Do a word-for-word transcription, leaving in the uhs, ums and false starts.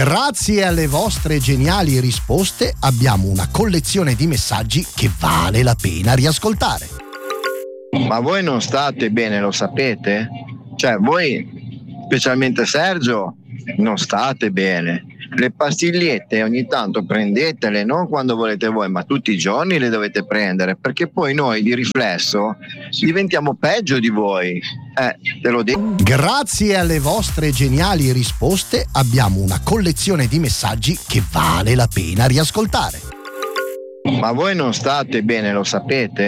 Grazie alle vostre geniali risposte abbiamo una collezione di messaggi che vale la pena riascoltare. Ma voi non state bene, lo sapete? Cioè, voi, specialmente Sergio, non state bene. Le pastigliette ogni tanto prendetele, non quando volete voi, ma tutti i giorni le dovete prendere, perché poi noi di riflesso diventiamo peggio di voi. Eh, te lo dico. Grazie alle vostre geniali risposte abbiamo una collezione di messaggi che vale la pena riascoltare. Ma voi non state bene, lo sapete?